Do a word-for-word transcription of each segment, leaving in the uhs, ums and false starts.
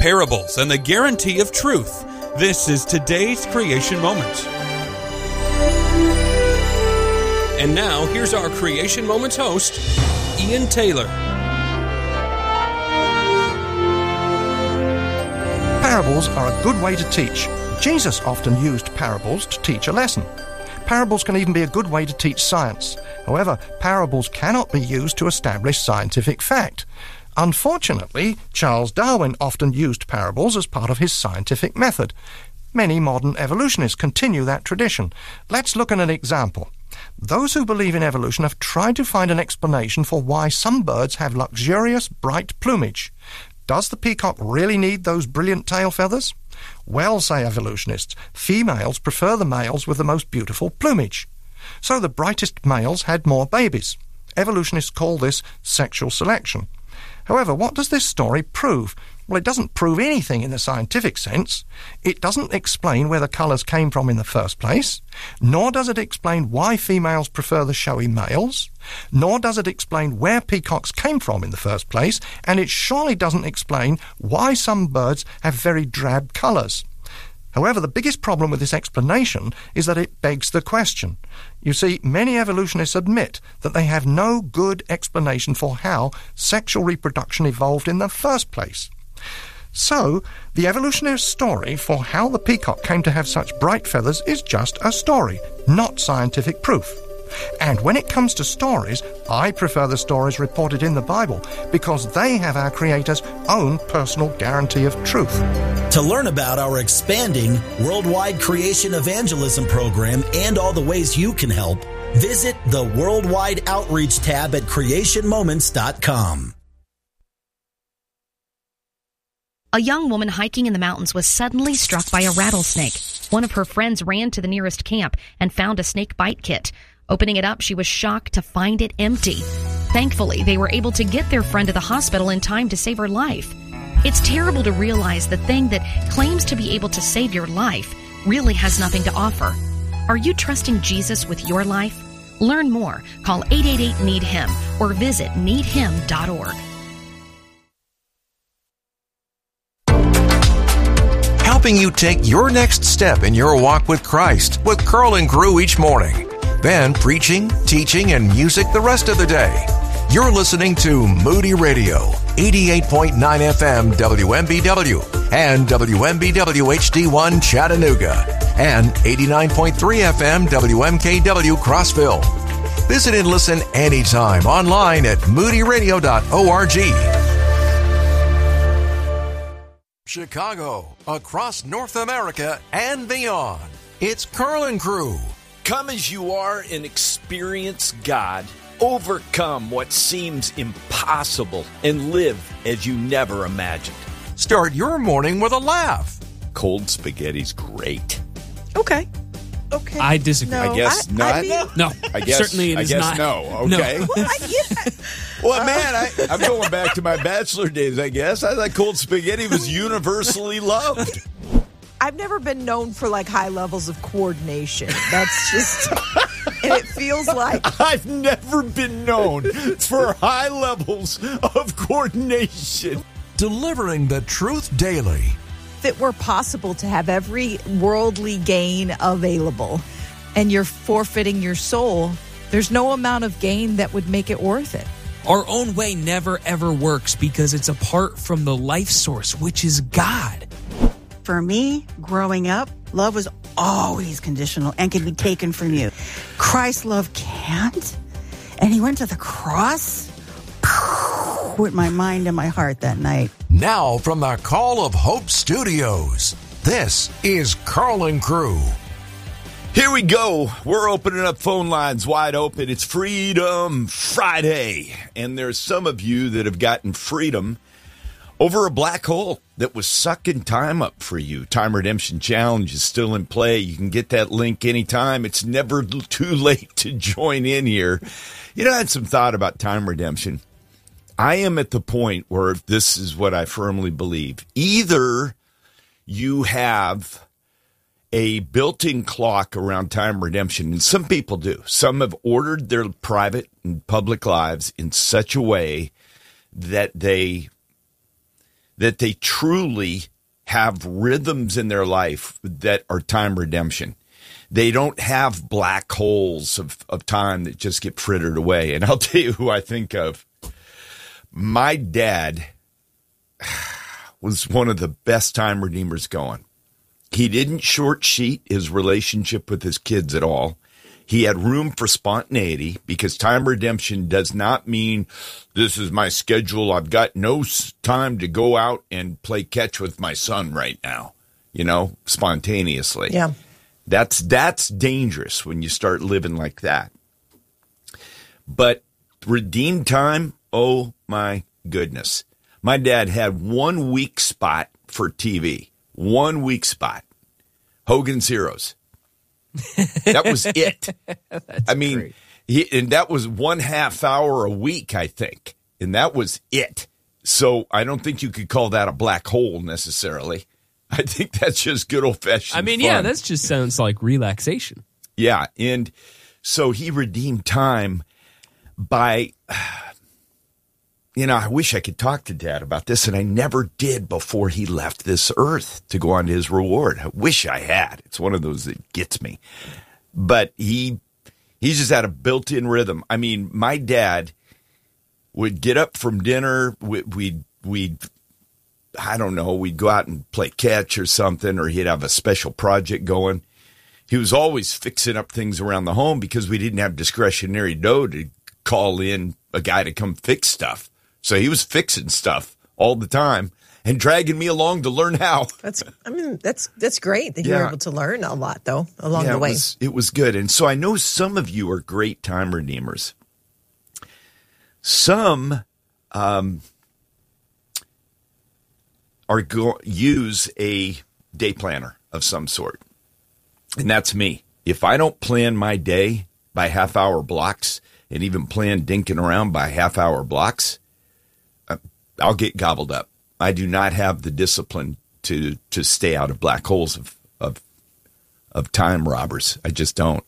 parables, and the guarantee of truth. This is today's Creation Moment. And now, here's our Creation Moments host, Ian Taylor. Parables are a good way to teach. Jesus often used parables to teach a lesson. Parables can even be a good way to teach science. However, parables cannot be used to establish scientific fact. Unfortunately, Charles Darwin often used parables as part of his scientific method. Many modern evolutionists continue that tradition. Let's look at an example. Those who believe in evolution have tried to find an explanation for why some birds have luxurious, bright plumage. Does the peacock really need those brilliant tail feathers? Well, say evolutionists, females prefer the males with the most beautiful plumage. So the brightest males had more babies. Evolutionists call this sexual selection. However, what does this story prove? Well, it doesn't prove anything in the scientific sense. It doesn't explain where the colours came from in the first place, nor does it explain why females prefer the showy males, nor does it explain where peacocks came from in the first place, and it surely doesn't explain why some birds have very drab colours. However, the biggest problem with this explanation is that it begs the question. You see, many evolutionists admit that they have no good explanation for how sexual reproduction evolved in the first place. So, the evolutionary story for how the peacock came to have such bright feathers is just a story, not scientific proof. And when it comes to stories, I prefer the stories reported in the Bible because they have our Creator's own personal guarantee of truth. To learn about our expanding worldwide creation evangelism program and all the ways you can help, visit the Worldwide Outreach tab at creation moments dot com. A young woman hiking in the mountains was suddenly struck by a rattlesnake. One of her friends ran to the nearest camp and found a snake bite kit. Opening it up, she was shocked to find it empty. Thankfully, they were able to get their friend to the hospital in time to save her life. It's terrible to realize the thing that claims to be able to save your life really has nothing to offer. Are you trusting Jesus with your life? Learn more. Call eight eight eight, need him or visit need him dot org. Helping you take your next step in your walk with Christ with Curl and Crew each morning. Then preaching, teaching, and music the rest of the day. You're listening to Moody Radio, eighty-eight point nine F M W M B W and W M B W H D one Chattanooga and eighty-nine point three F M W M K W Crossville. Visit and listen anytime online at moody radio dot org. Chicago, across North America and beyond. It's Curl and Crew. Come as you are and experience God. Overcome what seems impossible and live as you never imagined. Start your morning with a laugh. Cold spaghetti's great. Okay. Okay. I disagree. No, I guess I, not. I mean, No, I guess, certainly it I is guess not. no. Okay. No. well, I get Well, man, I, I'm going back to my bachelor days, I guess. I thought cold spaghetti was universally loved. I've never been known for like high levels of coordination. That's just, and it feels like I've never been known for high levels of coordination. Delivering the truth daily. if it were possible to have every worldly gain available and you're forfeiting your soul, there's no amount of gain that would make it worth it. Our own way never, ever works because it's apart from the life source, which is God. For me, growing up, love was always conditional and can be taken from you. Christ's love can't. And he went to the cross with my mind and my heart that night. Now from the Call of Hope Studios, this is Curl and Crew. Here we go. We're opening up phone lines wide open. It's Freedom Friday. And there's some of you that have gotten freedom over a black hole that was sucking time up for you. Time Redemption Challenge is still in play. You can get that link anytime. It's never too late to join in here. You know, I had some thought about time redemption. I am at the point where this is what I firmly believe. Either you have a built-in clock around time redemption, and some people do. Some have ordered their private and public lives in such a way that they that they truly have rhythms in their life that are time redemption. They don't have black holes of, of time that just get frittered away. And I'll tell you who I think of. My dad was one of the best time redeemers going. He didn't short sheet his relationship with his kids at all. He had room for spontaneity, because time redemption does not mean this is my schedule. I've got no time to go out and play catch with my son right now, you know, spontaneously. Yeah. That's that's dangerous when you start living like that. But redeemed time, oh my goodness. My dad had one weak spot for T V. One weak spot. Hogan's Heroes. That was it. I mean, he, and that was one half hour a week, I think. And that was it. So I don't think you could call that a black hole necessarily. I think that's just good old-fashioned I mean, fun. yeah, that just sounds like relaxation. Yeah, and so he redeemed time by, you know, I wish I could talk to Dad about this, and I never did before he left this earth to go on to his reward. I wish I had. It's one of those that gets me. But he, he just had a built-in rhythm. I mean, my dad would get up from dinner, we, we'd, we'd, I don't know, we'd go out and play catch or something, or he'd have a special project going. He was always fixing up things around the home because we didn't have discretionary dough to call in a guy to come fix stuff. So he was fixing stuff all the time and dragging me along to learn how. That's, I mean, that's that's great that Yeah. you're able to learn a lot, though, along yeah, the way. It was, it was good. And so I know some of you are great time redeemers. Some um, are go- use a day planner of some sort. And that's me. If I don't plan my day by half-hour blocks and even plan dinking around by half-hour blocks, I'll get gobbled up. I do not have the discipline to to stay out of black holes of of of time robbers. I just don't.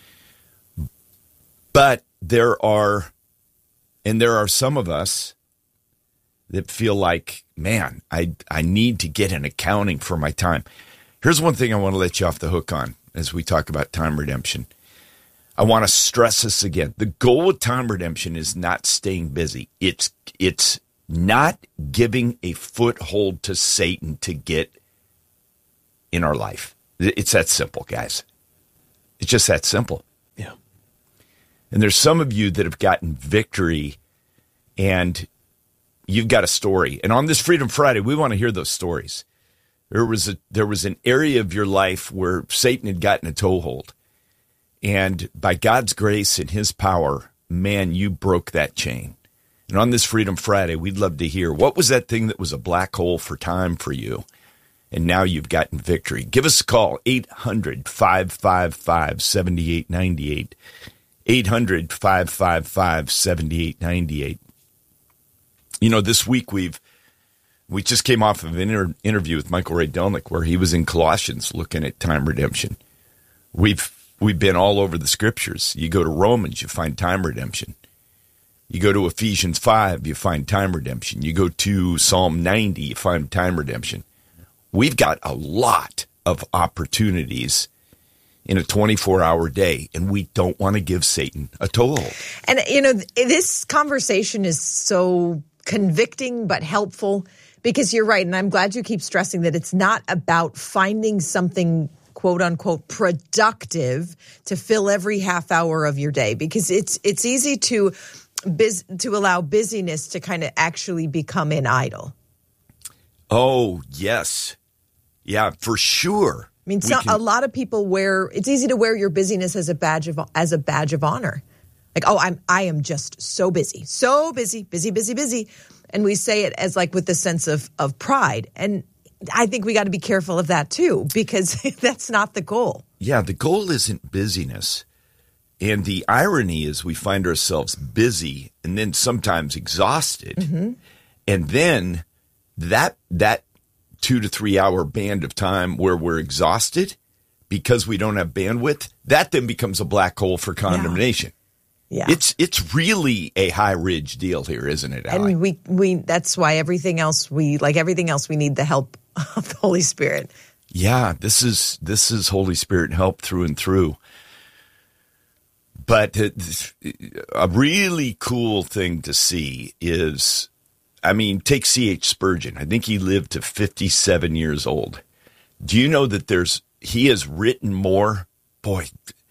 But there are, and there are some of us that feel like, man, I I need to get an accounting for my time. Here's one thing I want to let you off the hook on as we talk about time redemption. I want to stress this again. The goal of time redemption is not staying busy. It's it's not giving a foothold to Satan to get in our life. It's that simple, guys. It's just that simple. Yeah. And there's some of you that have gotten victory and you've got a story. And on this Freedom Friday, we want to hear those stories. There was a there was an area of your life where Satan had gotten a toehold. And by God's grace and his power, man, you broke that chain. And on this Freedom Friday, we'd love to hear, what was that thing that was a black hole for time for you? And now you've gotten victory. Give us a call, eight hundred, five five five, seven eight nine eight, eight hundred, five five five, seven eight nine eight. You know, this week we've we just came off of an inter- interview with Michael Ray Delnick where he was in Colossians looking at time redemption. We've we've been all over the scriptures. You go to Romans, you find time redemption. You go to Ephesians five, you find time redemption. You go to Psalm ninety, you find time redemption. We've got a lot of opportunities in a twenty-four hour day, and we don't want to give Satan a toehold. And, you know, this conversation is so convicting but helpful because you're right. And I'm glad you keep stressing that it's not about finding something, quote unquote, productive to fill every half hour of your day, because it's it's easy to biz, to allow busyness to kind of actually become an idol. Oh, yes. Yeah, for sure. I mean, so, can, a lot of people wear, it's easy to wear your busyness as a badge of as a badge of honor. Like, oh, I'm I am just so busy, so busy, busy, busy, busy. And we say it as like with the sense of, of pride. And I think we got to be careful of that too, because that's not the goal. Yeah, the goal isn't busyness. And the irony is we find ourselves busy and then sometimes exhausted. Mm-hmm. And then that that two to three hour band of time where we're exhausted because we don't have bandwidth, that then becomes a black hole for condemnation. Yeah. It's it's really a high ridge deal here, isn't it, Allie? And we, we that's why everything else we like everything else we need the help of the Holy Spirit. Yeah, this is this is Holy Spirit help through and through. But a really cool thing to see is, I mean, take C H Spurgeon. I think he lived to fifty-seven years old. Do you know that there's he has written more? Boy,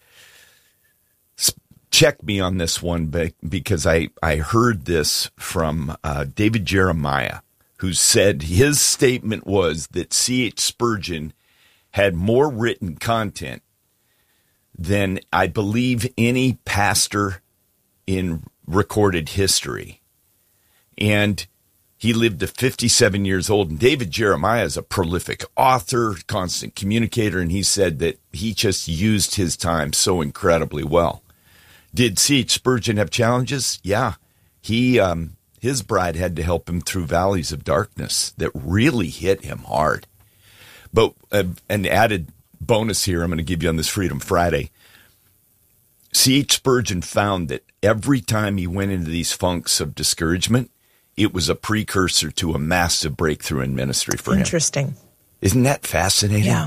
check me on this one, because I, I heard this from uh, David Jeremiah, who said his statement was that C H Spurgeon had more written content than I believe any pastor in recorded history. And he lived to fifty-seven years old. And David Jeremiah is a prolific author, constant communicator, and he said that he just used his time so incredibly well. Did C H Spurgeon have challenges? Yeah. He, um, his bride had to help him through valleys of darkness that really hit him hard. But uh, an added bonus here I'm going to give you on this Freedom Friday. C H Spurgeon found that every time he went into these funks of discouragement, it was a precursor to a massive breakthrough in ministry for him. Interesting. Isn't that fascinating? Yeah.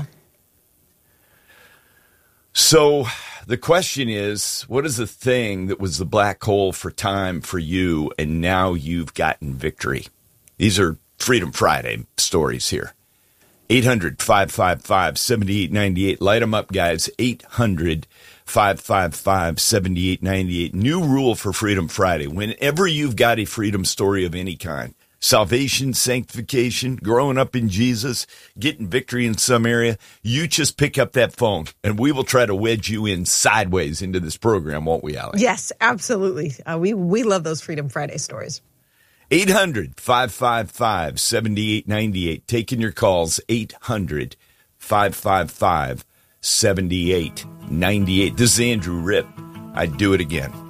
So the question is, what is the thing that was the black hole for time for you, and now you've gotten victory? These are Freedom Friday stories here. eight hundred, five five five, seven eight nine eight. Light them up, guys. eight hundred, five five five, seven eight nine eight. New rule for Freedom Friday. Whenever you've got a freedom story of any kind, salvation, sanctification, growing up in Jesus, getting victory in some area, you just pick up that phone, and we will try to wedge you in sideways into this program, won't we, Allie? Yes, absolutely. Uh, we, we love those Freedom Friday stories. eight hundred, five five five, seven eight nine eight. Taking your calls, eight hundred, five five five, seven eight nine eight. This is Andrew Ripp. I'd do it again.